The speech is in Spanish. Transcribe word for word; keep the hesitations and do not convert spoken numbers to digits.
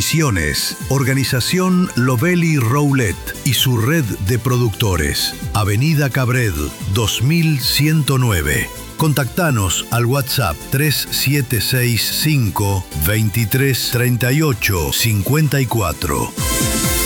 Misiones, Organización Lovelli Roulet y su red de productores. Avenida Cabred, dos mil ciento nueve. Contactanos al WhatsApp tres siete seis cinco, veintitrés, treinta y ocho, cincuenta y cuatro.